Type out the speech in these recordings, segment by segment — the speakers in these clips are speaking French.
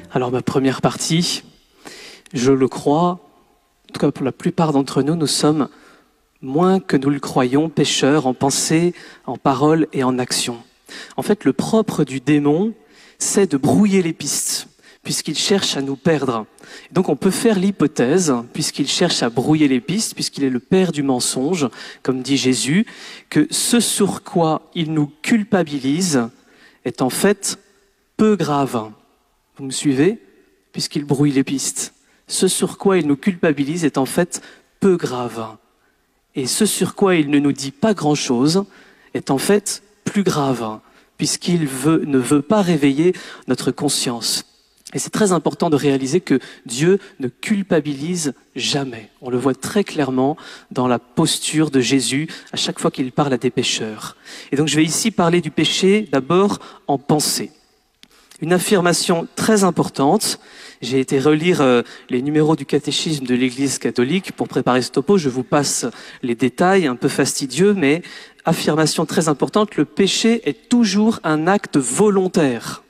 Alors ma première partie, je le crois, en tout cas pour la plupart d'entre nous, nous sommes moins que nous le croyons pécheurs en pensée, en parole et en action. En fait, le propre du démon, c'est de brouiller les pistes, puisqu'il cherche à nous perdre. Donc on peut faire l'hypothèse, puisqu'il cherche à brouiller les pistes, puisqu'il est le père du mensonge, comme dit Jésus, que ce sur quoi il nous culpabilise est en fait peu grave. Vous me suivez? Puisqu'il brouille les pistes. Ce sur quoi il nous culpabilise est en fait peu grave. Et ce sur quoi il ne nous dit pas grand-chose est en fait plus grave, puisqu'il ne veut pas réveiller notre conscience. Et c'est très important de réaliser que Dieu ne culpabilise jamais. On le voit très clairement dans la posture de Jésus à chaque fois qu'il parle à des pécheurs. Et donc je vais ici parler du péché d'abord en pensée. Une affirmation très importante. J'ai été relire les numéros du catéchisme de l'Église catholique pour préparer ce topo. Je vous passe les détails, un peu fastidieux, mais affirmation très importante. Le péché est toujours un acte volontaire.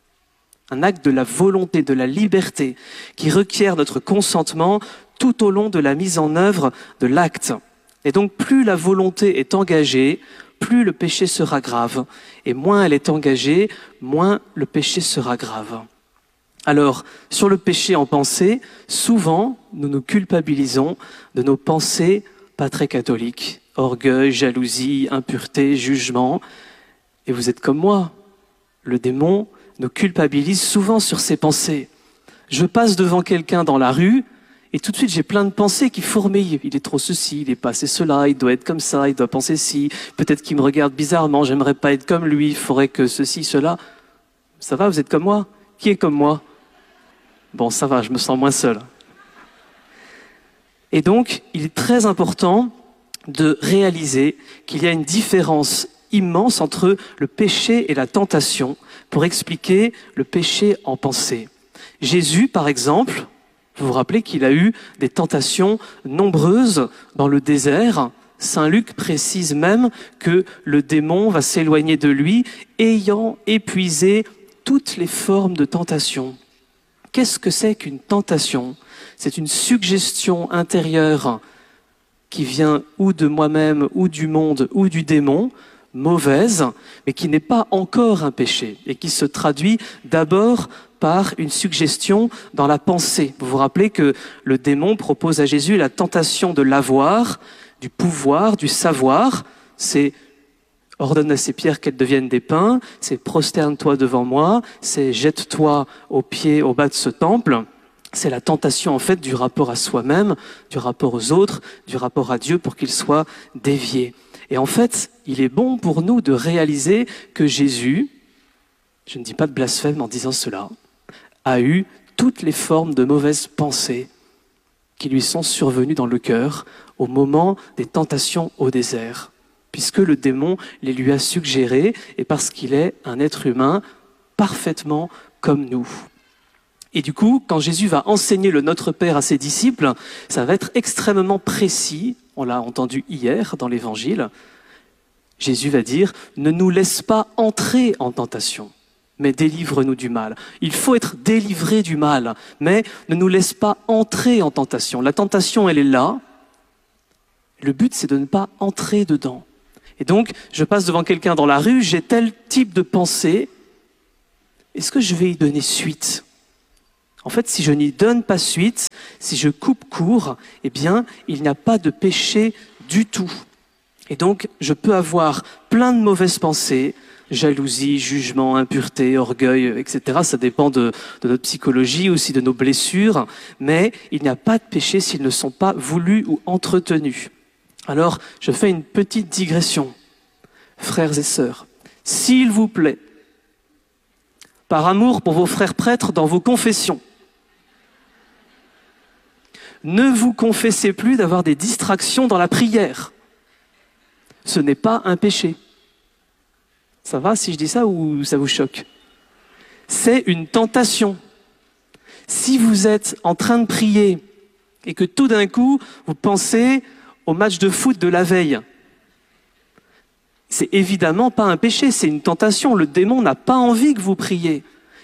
Un acte de la volonté, de la liberté, qui requiert notre consentement tout au long de la mise en œuvre de l'acte. Et donc, plus la volonté est engagée, plus le péché sera grave. Et moins elle est engagée, moins le péché sera grave. Alors, sur le péché en pensée, souvent, nous nous culpabilisons de nos pensées pas très catholiques. Orgueil, jalousie, impureté, jugement. Et vous êtes comme moi. Le démon nous culpabilise souvent sur ses pensées. Je passe devant quelqu'un dans la rue et tout de suite j'ai plein de pensées qui fourmillent. Il est trop ceci, il est pas assez cela, il doit être comme ça, il doit penser ci. Peut-être qu'il me regarde bizarrement, j'aimerais pas être comme lui, il faudrait que ceci, cela. Ça va, vous êtes comme moi? Qui est comme moi? Bon, ça va, je me sens moins seul. Et donc, il est très important de réaliser qu'il y a une différence immense entre le péché et la tentation pour expliquer le péché en pensée. Jésus, par exemple, vous vous rappelez qu'il a eu des tentations nombreuses dans le désert. Saint Luc précise même que le démon va s'éloigner de lui, ayant épuisé toutes les formes de tentation. Qu'est-ce que c'est qu'une tentation? C'est une suggestion intérieure qui vient ou de moi-même, ou du monde, ou du démon, mauvaise, mais qui n'est pas encore un péché, et qui se traduit d'abord par une suggestion dans la pensée. Vous vous rappelez que le démon propose à Jésus la tentation de l'avoir, du pouvoir, du savoir. C'est ordonne à ces pierres qu'elles deviennent des pains, c'est prosterne-toi devant moi, c'est jette-toi aux pieds, au bas de ce temple. C'est la tentation en fait du rapport à soi-même, du rapport aux autres, du rapport à Dieu pour qu'il soit dévié. Et en fait, il est bon pour nous de réaliser que Jésus, je ne dis pas de blasphème en disant cela, a eu toutes les formes de mauvaises pensées qui lui sont survenues dans le cœur au moment des tentations au désert, puisque le démon les lui a suggérées et parce qu'il est un être humain parfaitement comme nous. Et du coup, quand Jésus va enseigner le Notre Père à ses disciples, ça va être extrêmement précis. On l'a entendu hier dans l'Évangile. Jésus va dire « Ne nous laisse pas entrer en tentation, mais délivre-nous du mal. » Il faut être délivré du mal, mais ne nous laisse pas entrer en tentation. La tentation, elle est là. Le but, c'est de ne pas entrer dedans. Et donc, je passe devant quelqu'un dans la rue, j'ai tel type de pensée. Est-ce que je vais y donner suite ? En fait, si je n'y donne pas suite, si je coupe court, eh bien, il n'y a pas de péché du tout. Et donc, je peux avoir plein de mauvaises pensées, jalousie, jugement, impureté, orgueil, etc. Ça dépend de notre psychologie, aussi de nos blessures, mais il n'y a pas de péché s'ils ne sont pas voulus ou entretenus. Alors, je fais une petite digression. Frères et sœurs, s'il vous plaît, par amour pour vos frères prêtres dans vos confessions, ne vous confessez plus d'avoir des distractions dans la prière. Ce n'est pas un péché. Ça va si je dis ça ou ça vous choque? C'est une tentation. Si vous êtes en train de prier et que tout d'un coup, vous pensez au match de foot de la veille, c'est évidemment pas un péché, c'est une tentation. Le démon n'a pas envie que vous priez.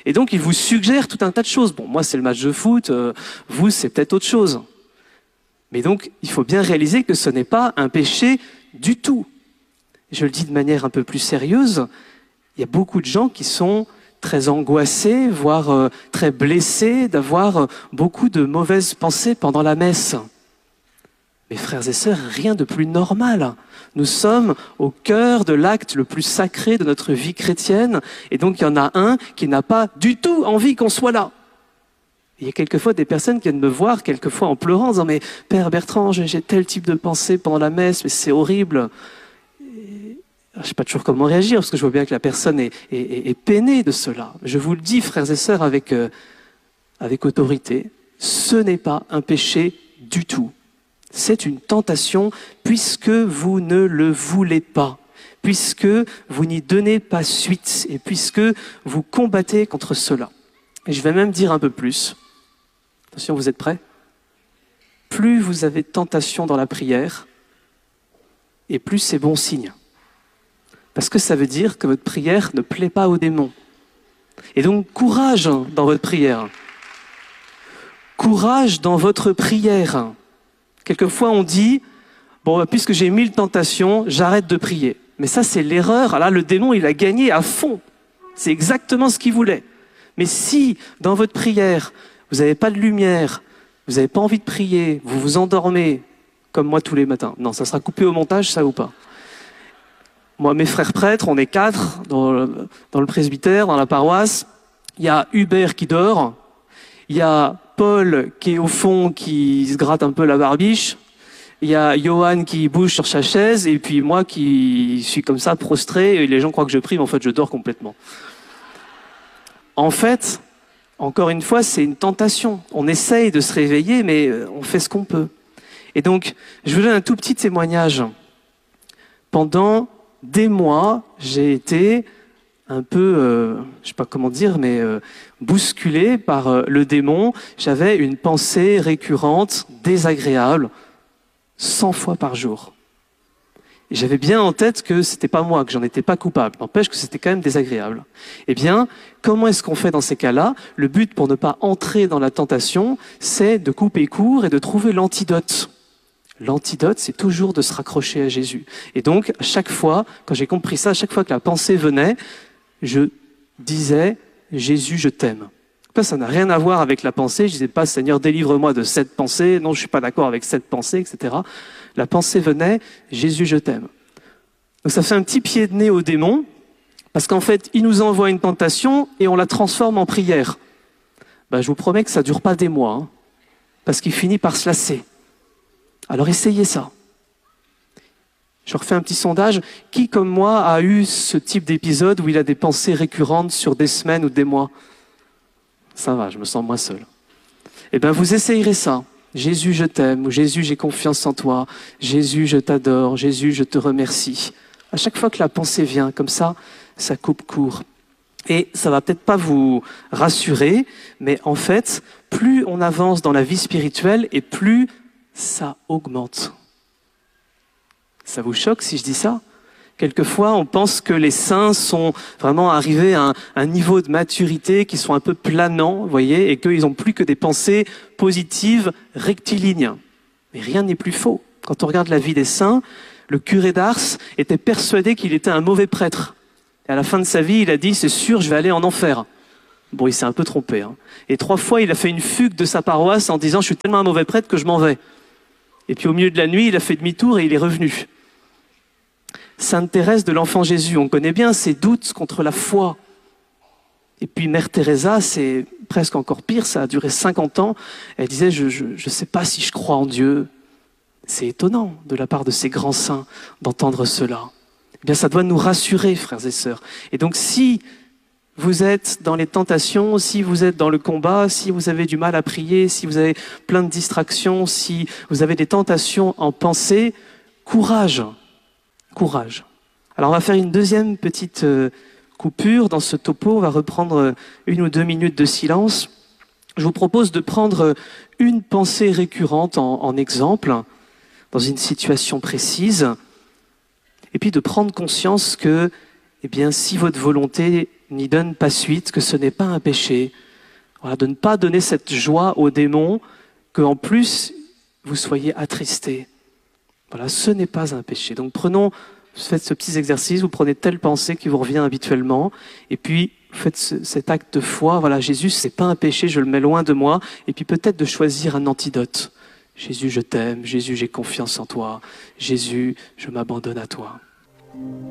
Et donc, il vous suggère tout un tas de choses. Bon, moi, c'est le match de foot, vous, c'est peut-être autre chose. Mais donc, il faut bien réaliser que ce n'est pas un péché du tout. Je le dis de manière un peu plus sérieuse, il y a beaucoup de gens qui sont très angoissés, voire très blessés d'avoir beaucoup de mauvaises pensées pendant la messe. Mes frères et sœurs, rien de plus normal. Nous sommes au cœur de l'acte le plus sacré de notre vie chrétienne, et donc il y en a un qui n'a pas du tout envie qu'on soit là. Il y a quelquefois des personnes qui viennent me voir, quelquefois en pleurant, en disant « Mais Père Bertrand, j'ai tel type de pensée pendant la messe, mais c'est horrible. » Je ne sais pas toujours comment réagir, parce que je vois bien que la personne est peinée de cela. Je vous le dis, frères et sœurs, avec autorité, ce n'est pas un péché du tout. C'est une tentation puisque vous ne le voulez pas, puisque vous n'y donnez pas suite et puisque vous combattez contre cela. Et je vais même dire un peu plus. Attention, vous êtes prêts? Plus vous avez de tentation dans la prière, et plus c'est bon signe. Parce que ça veut dire que votre prière ne plaît pas aux démons. Et donc, courage dans votre prière. Courage dans votre prière. Quelquefois, on dit, bon, puisque j'ai 1000 tentations, j'arrête de prier. Mais ça, c'est l'erreur. Là, le démon, il a gagné à fond. C'est exactement ce qu'il voulait. Mais si, dans votre prière, vous n'avez pas de lumière, vous n'avez pas envie de prier, vous vous endormez, comme moi tous les matins. Non, ça sera coupé au montage, ça ou pas? Moi, mes frères prêtres, on est 4 dans le presbytère, dans la paroisse. Il y a Hubert qui dort. Il y a Paul qui est au fond, qui se gratte un peu la barbiche. Il y a Johan qui bouge sur sa chaise. Et puis moi qui suis comme ça, prostré. Et les gens croient que je prie, mais en fait, je dors complètement. En fait, encore une fois, c'est une tentation. On essaye de se réveiller, mais on fait ce qu'on peut. Et donc, je vous donne un tout petit témoignage. Pendant des mois, j'ai été un peu, je sais pas comment dire, mais bousculé par le démon. J'avais une pensée récurrente, désagréable, 100 fois par jour. Et j'avais bien en tête que c'était pas moi, que j'en étais pas coupable. N'empêche que c'était quand même désagréable. Eh bien, comment est-ce qu'on fait dans ces cas-là? Le but pour ne pas entrer dans la tentation, c'est de couper court et de trouver l'antidote. L'antidote, c'est toujours de se raccrocher à Jésus. Et donc, à chaque fois, quand j'ai compris ça, à chaque fois que la pensée venait, je disais « Jésus, je t'aime ». Ça n'a rien à voir avec la pensée. Je disais pas « Seigneur, délivre-moi de cette pensée ». Non, je suis pas d'accord avec cette pensée, etc. La pensée venait « Jésus, je t'aime ». Donc ça fait un petit pied de nez au démon, parce qu'en fait, il nous envoie une tentation et on la transforme en prière. Je vous promets que ça dure pas des mois, parce qu'il finit par se lasser. Alors essayez ça. Je refais un petit sondage. Qui, comme moi, a eu ce type d'épisode où il a des pensées récurrentes sur des semaines ou des mois? Ça va, je me sens moins seul. Eh bien, vous essayerez ça. Jésus, je t'aime. Ou Jésus, j'ai confiance en toi. Jésus, je t'adore. Jésus, je te remercie. À chaque fois que la pensée vient, comme ça coupe court. Et ça va peut-être pas vous rassurer, mais en fait, plus on avance dans la vie spirituelle et plus ça augmente. Ça vous choque si je dis ça? Quelquefois, on pense que les saints sont vraiment arrivés à un niveau de maturité qui sont un peu planants, vous voyez, et qu'ils n'ont plus que des pensées positives rectilignes. Mais rien n'est plus faux. Quand on regarde la vie des saints, le curé d'Ars était persuadé qu'il était un mauvais prêtre. Et à la fin de sa vie, il a dit « C'est sûr, je vais aller en enfer ». Bon, il s'est un peu trompé. Et 3 fois, il a fait une fugue de sa paroisse en disant « Je suis tellement un mauvais prêtre que je m'en vais ». Et puis au milieu de la nuit, il a fait demi-tour et il est revenu. Sainte Thérèse de l'Enfant Jésus, on connaît bien ses doutes contre la foi. Et puis Mère Teresa, c'est presque encore pire, ça a duré 50 ans. Elle disait, je sais pas si je crois en Dieu. C'est étonnant de la part de ces grands saints d'entendre cela. Eh bien, ça doit nous rassurer, frères et sœurs. Et donc, si vous êtes dans les tentations, si vous êtes dans le combat, si vous avez du mal à prier, si vous avez plein de distractions, si vous avez des tentations en pensée, courage. Courage. Alors, on va faire une deuxième petite coupure dans ce topo. On va reprendre 1 ou 2 minutes de silence. Je vous propose de prendre une pensée récurrente en exemple, dans une situation précise, et puis de prendre conscience que, eh bien, si votre volonté n'y donne pas suite, que ce n'est pas un péché. Voilà, de ne pas donner cette joie aux démons, qu'en plus vous soyez attristés. Voilà, ce n'est pas un péché. Donc faites ce petit exercice, vous prenez telle pensée qui vous revient habituellement, et puis faites cet acte de foi. Voilà, Jésus, c'est pas un péché, je le mets loin de moi. Et puis peut-être de choisir un antidote. Jésus, je t'aime. Jésus, j'ai confiance en toi. Jésus, je m'abandonne à toi.